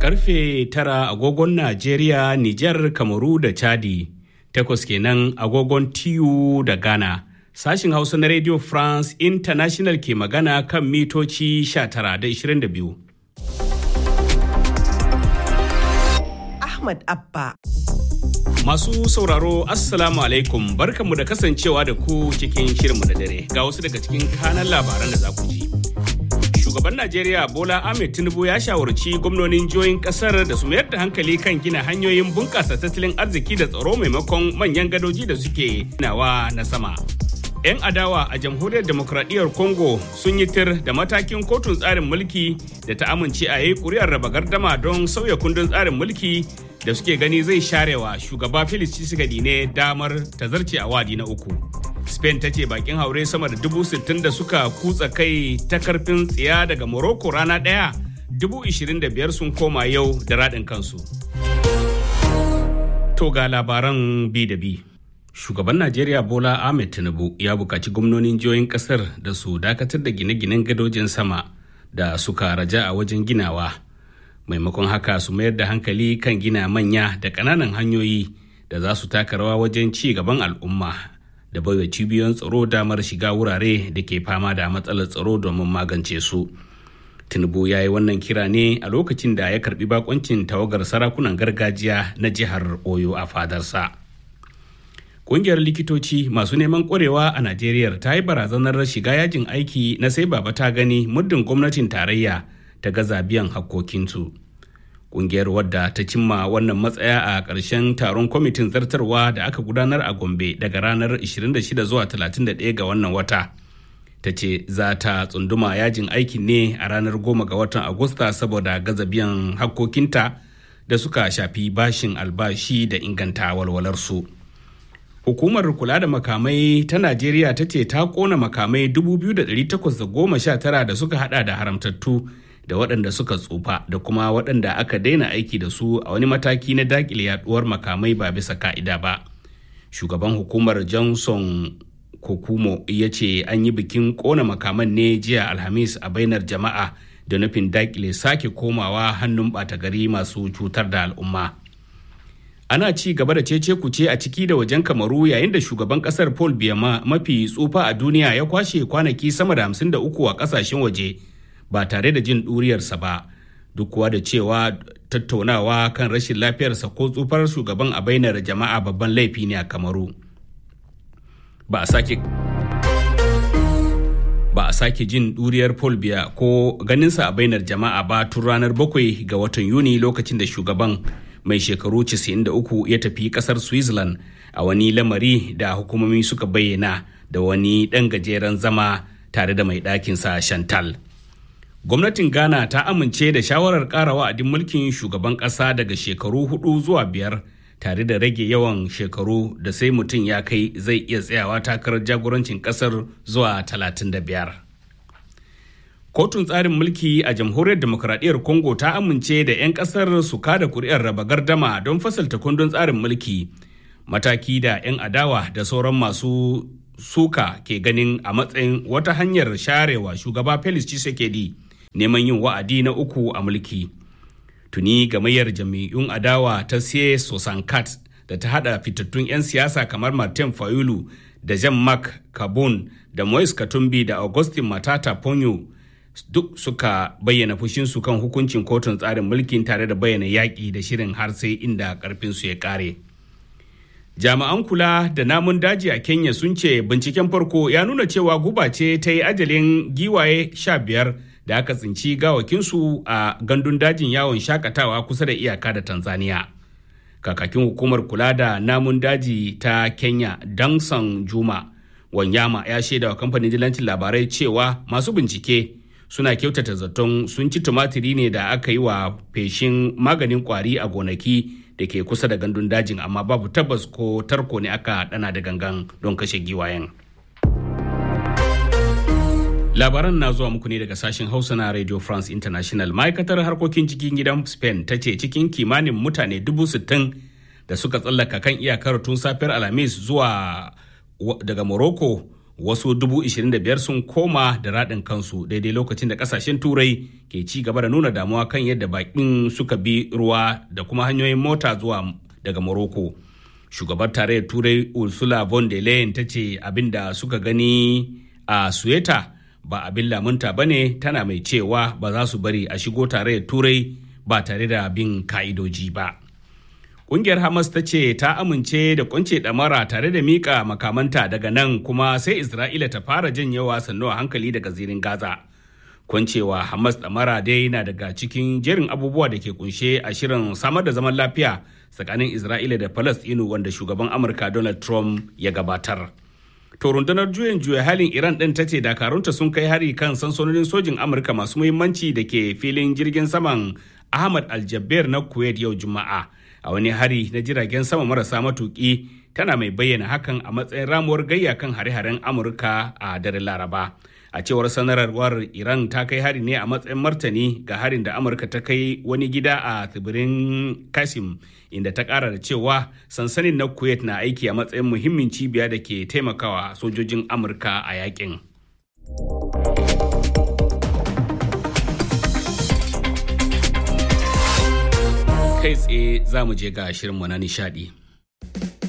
Karfe 9 agogon Najeriya, Nijar, Kamaru da Chadi, 8 kenan agogon TU da Ghana. Sashin Hausa na Radio France International ke magana kan mitoci 19 da 22. Ahmad Abba. Masu sauraro Assalamu alaikum, barkanmu da kasancewa da ku cikin shirinmu na dare. Ga wasu daga cikin kanan labaran da za ku ji. Shugaban Najeriya Bola Ahmed Tinubu ya shawarci gwamnonin jihohin kasar da su mayar da hankali kan gina hanyoyin bunƙasa tattalin arziki da tsaro maimakon manyan gadoji da suke ginawa na sama. 'Yan adawa a jamhuriyar demokradiyyar Congo sun yi tir da matakin kotun tsarin mulki da ta amince a yi ƙuri'ar raba gardama don sauya kundin tsarin mulki da suke gani zai sharewa shugaba Felix Tshisekedi ne damar tazarce a wadi na uku. Spain ta ce bakin haure sama da 60,000 da suka kutsa kai ta karfin tsiya daga Morocco rana ɗaya 25,000 sun koma yau da raɗin kansu. To ga labaran bi da bi. Shugaban Najeriya Bola Ahmed Tinubu ya buƙaci gwamnonin jihohin ƙasar da su dakatar da gine-ginen gadojin sama da suka raja a wajen ginawa. Maimakon haka su mayar da hankali kan gina manya da ƙananan hanyoyi da za su taka rawa wajen ci gaban al'umma da baiwa cibiyoyin tsaro damar shiga wurare da ke fama da matsalar tsaro domin magance su. Tinubu ya yi wannan kira ne a lokacin da ya karbi bakoncin tawagar sarakunan gargajiya na jihar Oyo a fadarsa. Ƙungiyar likitoci masu neman ƙwarewa a Najeriya ta yi barazanar shiga yajin aiki na sai baba ta gani muddin gwamnatin tarayya ta gaza biyan hakkokinsu. Ƙungiyar wadda ta cimma wannan matsaya a ƙarshen taron kwamitin zartarwa da aka gudanar a Gombe daga ranar 26 zuwa 31 ga wannan wata. Ta ce za ta tsunduma yajin aikin ne a ranar 10 ga watan Agusta saboda gaza biyan hakkokinta da suka shafi bashin albashi da inganta walwalarsu. Hukumar kula da makamai ta Najeriya ta ce ta kona makamai 2,819 da suka hada da haramtattu da waɗanda suka tsufa da kuma waɗanda aka daina aiki da su a wani mataki na dakile yaduwar makamai ba bisa ka'ida ba. Shugaban hukumar Johnson Kokumo ya ce an yi bikin kona makaman ne jiya Alhamis a bainar jama'a da nufin dakile sake komawa hannun ɓata gari masu cutar da al'umma. Ana ci gaba da cece kuce a ciki da wajen Kamaru yayin da shugaban kasar Paul Biya mafi tsufa a duniya ya kwashe kwanaki sama da 53 a kasashen waje ba tare da jin ɗuriyarsa ba, duk kuwa da cewa tattaunawa kan rashin lafiyarsa ko tsufar shugaban a bainar jama'a babban laifi ne a Kamaru. Ba a sake jin ɗuriyar Paul Biya ko ganinsa a bainar jama'a ba tun ranar 7 ga watan Yuni lokacin da shugaban mai shekaru 93 ya tafi kasar Switzerland a wani lamari da hukumomi suka bayyana da wani ɗan gajeren zama tare da mai ɗakinsa Chantal. Gwamnatin Ghana ta amince da shawarar ƙara wa'adin mulkin shugaban ƙasa daga shekaru 4 zuwa 5 tare da rage yawan shekaru da sai mutum ya kai zai iya tsayawa takarar jagorancin ƙasar zuwa 35. Kotun tsarin mulki a jamhuriyar demokradiyyar Congo ta amince da 'yan kasar su kada kuri'ar raba gardama don fasalta kundin tsarin mulki, mataki da 'yan adawa da sauran masu suka ke ganin a matsayin wata hanyar sharewa shugaba Felix Tshisekedi neman yin wa'adi na uku a mulki. Tuni gamayyar jami'un adawa ta Siye Sosankat da ta hada fitattun 'yan siyasa kamar Martin Fayulu da Jean-Marc Kabun da Moise Katumbi da Augustin Matata Ponyo duk suka bayyana fushinsu kan hukuncin kotun tsarin mulkin tare da bayyana yaƙi da shirin har sai inda ƙarfinsu ya ƙare. Jami'an kula da namun daji a Kenya sun ce binciken farko ya nuna cewa guba ce ta yi ajalin giwaye 15 da aka tsinci gawakinsu a gandun dajin yawon shakatawa kusa da iyaka da Tanzania. Kakakin hukumar kula da namun daji ta Kenya, Danson Juma Wanyama, ya shaida wa kamfanin dillancin labarai cewa masu bincike suna kyautata zaton sun ci tumatiri ne da aka yi wa feshin maganin kwari a gonaki da ke kusa da gandun dajin, amma babu tabbas ko tarko ne aka dana da gangan don kashe giwayen. Labaran na zuwa muku ne daga sashen Hausa na Radio France International. Ma'aikatar harkokin cikin gidan Spain ta ce cikin kimanin mutane 60,000 da suka tsallaka kan iyakar tun safiyar Alhamis zuwa daga Morocco wasu 25,000 sun koma da raɗin kansu daidai lokacin da ƙasashen turai ke ci gaba da nuna damuwa kan yadda baƙin suka bi ruwa da kuma hanyoyin mota zuwa daga Morocco. Shugabar tarayyar turai Ursula von der Leyen ta ce abin da suka gani a Sueta ba abin lamunta ba ne, tana mai cewa ba za su bari a shigo tarayyar turai ba tare da bin ka'idoji ba. Ƙungiyar Hamas ta ce ta amince da kwance ɗamara tare da miƙa makamanta daga nan kuma sai Isra'ila ta fara janyewa sannu a hankali daga zirin Gaza. Kwancewa Hamas ɗamara dai na daga cikin jerin abubuwa da ke kunshe a shirin samar da zaman lafiya tsakanin Isra'ila da Falasɗinu wanda shugaban Amurka Donald Trump ya gabatar. To rundunar juyin juya halin Iran ɗin ta ce dakarunta sun kai hari kan sansanonin sojin Amurka masu muhimmanci da ke filin jirgin saman Ahmad Al-Jaber na Kuwait yau Juma'a. A wani hari na jiragen sama marasa matuƙi, tana mai bayyana hakan a matsayin ramuwar gayya kan hare-haren Amurka a daren Laraba. A cewar sanarwar, Iran ta kai hari ne a matsayin martani ga harin da Amurka ta kai wani gida a tsibirin Qasim, inda ta ƙara da cewa sansanin na Kuwait na aiki a matsayin muhimmin cibiya da ke taimakawa sojojin Amurka a yakin. Kai tsaye za mu je ga shirinmu na nishadi.